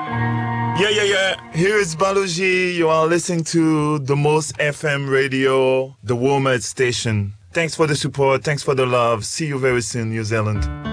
Yeah. Here is Baloji. You are listening to the most FM radio, the Womat station. Thanks for the support. Thanks for the love. See you very soon, New Zealand.